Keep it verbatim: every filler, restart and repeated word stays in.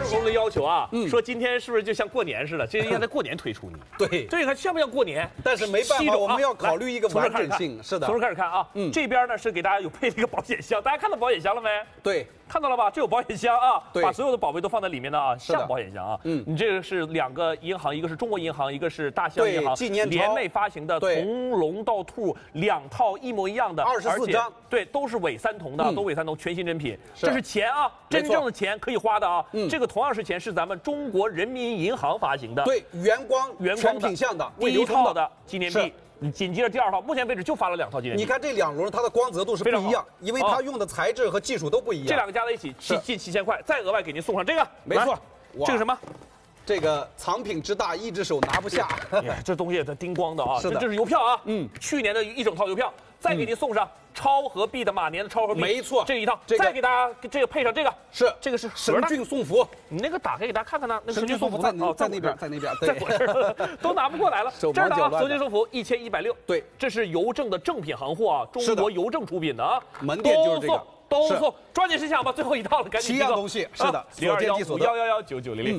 红红的要求啊，嗯，说今天是不是就像过年似的？这应该在过年推出你。 对， 这个像不像过年？ 但是没办法，我们要考虑一个完整性。是的， 从这开始看啊，嗯，这边呢是给大家有配了一个保险箱，大家看到保险箱了没？ 对。 看到了吧？这有保险箱啊， 对， 把所有的宝贝都放在里面的啊，像保险箱啊。嗯，你这个是两个银行，一个是中国银行，一个是大象银行， 纪念联袂发行的，从龙到兔两套一模一样的， 二十四张， 对，都是伪三铜的，嗯、都伪三铜，全新真品。这是钱啊，真正的钱可以花的啊。嗯，这个同样是钱，是咱们中国人民银行发行的， 对，原光原光品相的， 第一套的纪念币。 紧接着第二套，目前为止就发了两套纪念币。 你看这两轮它的光泽度是不一样，因为它用的材质和技术都不一样。 这两个加在一起七近七千块，再额外给您送上这个， 没错。 这个什么？ 这个藏品之大，一只手拿不下。 这东西它叮咣的啊！ 是的， 这是邮票啊。 嗯， 去年的一整套邮票，再给您送上超合币的马年的超合币， 没错， 这一套。再给大家这个配上这个， 是这个是神骏送福。 你那个打开给大家看看呢，那神骏送福在哦，在那边，在那边， 在我这儿都拿不过来了。这儿的啊，神骏送福一千一百六。 对， 这是邮政的正品行货啊，中国邮政出品的啊， 门店就是这个。 都送，抓紧时间吧，最后一套了，赶紧。 七样东西，是的， 零二幺五幺幺幺九九零零。